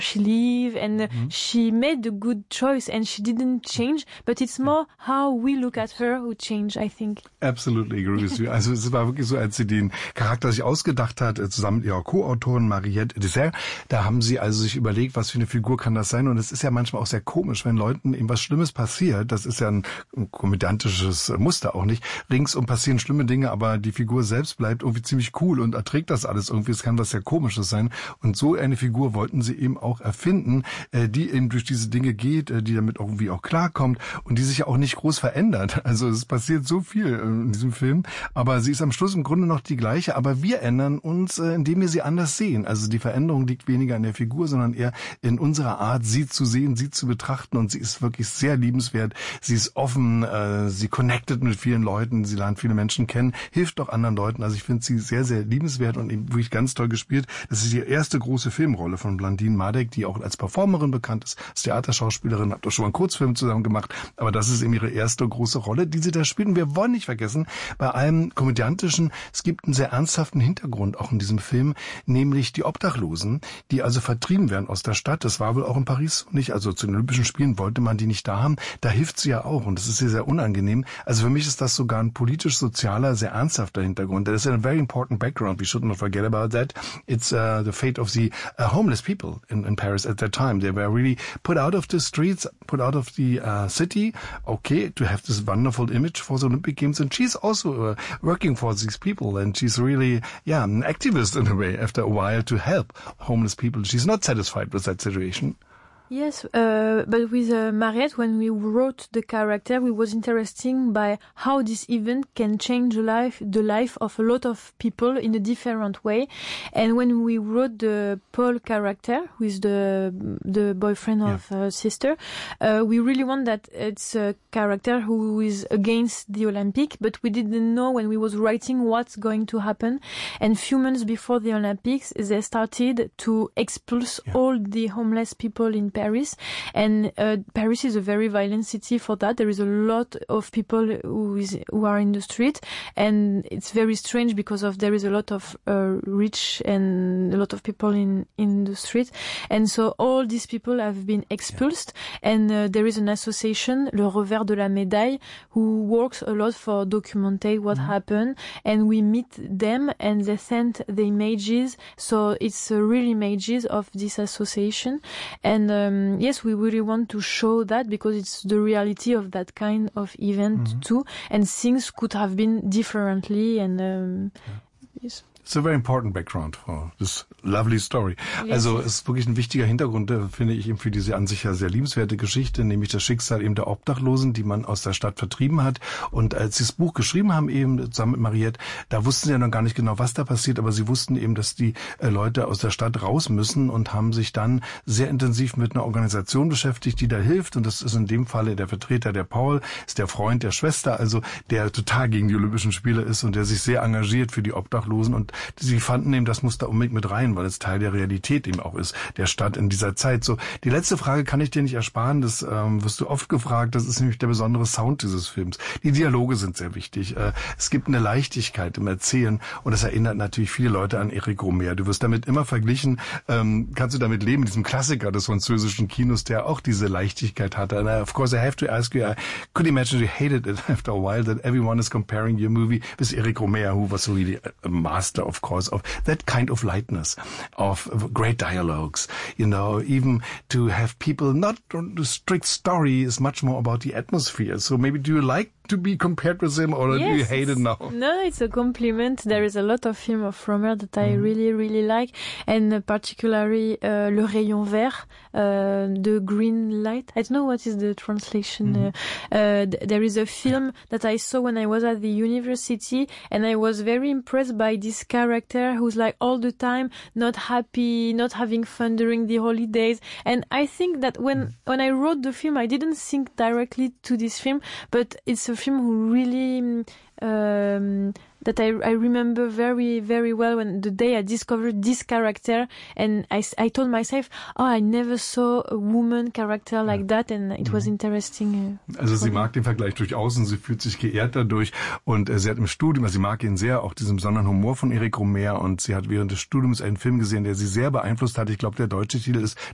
she lived, and she made a good choice, and she didn't change, but it's more how we look at her who changed, I think. Absolutely agree with you. Also es war wirklich so, als sie den Charakter sich ausgedacht hat, zusammen mit ihrer Co-Autorin Mariette Dessert, da haben sie also sich überlegt, was für eine Figur kann das sein, und es ist ja manchmal auch sehr komisch, wenn Leuten eben was Schlimmes passiert, das ist ja ein komödiantisches Muster auch nicht, ringsum passieren schlimme Dinge, aber die Figur selbst bleibt irgendwie ziemlich cool und erträgt das alles irgendwie, es kann was sehr Komisches sein, und so eine Figur wollten sie eben auch erfinden, die eben durch diese Dinge geht, die damit irgendwie auch klarkommt und die sich ja auch nicht groß verändert. Also es passiert so viel in diesem Film, aber sie ist am Schluss im Grunde noch die gleiche, aber wir ändern uns, indem wir sie anders sehen. Also die Veränderung liegt weniger in der Figur, sondern eher in unserer Art, sie zu sehen, sie zu betrachten, und sie ist wirklich sehr liebenswert. Sie ist offen, sie connectet mit vielen Leuten, sie lernt viele Menschen kennen, hilft auch anderen Leuten. Also ich finde sie sehr, sehr liebenswert und eben wirklich ganz toll gespielt. Das ist die erste große Filmrolle von Blandine Madec, die auch als Performerin bekannt ist, als Theaterschauspielerin, hat doch schon mal einen Kurzfilm zusammen gemacht, aber das ist eben ihre erste große Rolle, die sie da spielt. Und wir wollen nicht vergessen, bei allem Komödiantischen, es gibt einen sehr ernsthaften Hintergrund auch in diesem Film, nämlich die Obdachlosen, die also vertrieben werden aus der Stadt. Das war wohl auch in Paris nicht, also zu den Olympischen Spielen wollte man die nicht da haben. Da hilft sie ja auch, und das ist sehr, sehr unangenehm. Also für mich ist das sogar ein politisch-sozialer, sehr ernsthafter Hintergrund. That is a very important background. We should not forget about that. It's the fate of the homeless people in Paris at that time. They were really put out of the streets, put out of the city, okay, to have this wonderful image for the Olympic Games. And she's also working for these people, and she's really, an activist in a way after a while to help homeless people. She's not satisfied with that situation. Yes, but with Mariette, when we wrote the character, we was interested by how this event can change the life of a lot of people in a different way. And when we wrote the Paul character, with the boyfriend of her sister, we really want that it's a character who is against the Olympic, but we didn't know when we was writing what's going to happen. And few months before the Olympics, they started to expulse all the homeless people in Paris, and Paris is a very violent city for that. There is a lot of people who are in the street, and it's very strange because there is a lot of rich and a lot of people in the street, and so all these people have been expulsed, and there is an association, Le Revers de la Médaille, who works a lot for documentate what happened, and we meet them and they send the images, so it's real images of this association, and yes, we really want to show that because it's the reality of that kind of event too, and things could have been differently, and yes. It's a very important background for this lovely story. Yes. Also es ist wirklich ein wichtiger Hintergrund, finde ich, eben für diese an sich ja sehr liebenswerte Geschichte, nämlich das Schicksal eben der Obdachlosen, die man aus der Stadt vertrieben hat. Und als sie das Buch geschrieben haben, eben zusammen mit Mariette, da wussten sie ja noch gar nicht genau, was da passiert, aber sie wussten eben, dass die Leute aus der Stadt raus müssen und haben sich dann sehr intensiv mit einer Organisation beschäftigt, die da hilft. Und das ist in dem Falle der Vertreter, der Paul, ist der Freund der Schwester, also der total gegen die Olympischen Spiele ist und der sich sehr engagiert für die Obdachlosen. Und sie fanden eben, das muss da unbedingt mit rein, weil es Teil der Realität eben auch ist, der Stadt in dieser Zeit. So, die letzte Frage kann ich dir nicht ersparen, das wirst du oft gefragt, das ist nämlich der besondere Sound dieses Films. Die Dialoge sind sehr wichtig. Es gibt eine Leichtigkeit im Erzählen und es erinnert natürlich viele Leute an Éric Rohmer. Du wirst damit immer verglichen, kannst du damit leben, diesem Klassiker des französischen Kinos, der auch diese Leichtigkeit hatte. And of course I have to ask you, I could imagine you hated it after a while that everyone is comparing your movie with Éric Rohmer, who was really a master, of course, of that kind of lightness, of great dialogues, even to have people, not the strict story is much more about the atmosphere. So maybe do you like to be compared with him, or do you hate it now? No, it's a compliment. There is a lot of film of Rohmer that I really, really like, and particularly Le Rayon Vert, the green light. I don't know what is the translation. There is a film that I saw when I was at the university, and I was very impressed by this character who's like all the time not happy, not having fun during the holidays. And I think that when I wrote the film, I didn't think directly to this film, but it's a film who really that I remember very, very well when the day I discovered this character, and I told myself, I never saw a woman character like that, and it was interesting. Also sie mag den Vergleich durchaus und sie fühlt sich geehrt dadurch, und sie hat im Studium, also sie mag ihn sehr, auch diesen besonderen Humor von Éric Rohmer, und sie hat während des Studiums einen Film gesehen, der sie sehr beeinflusst hat. Ich glaube, der deutsche Titel ist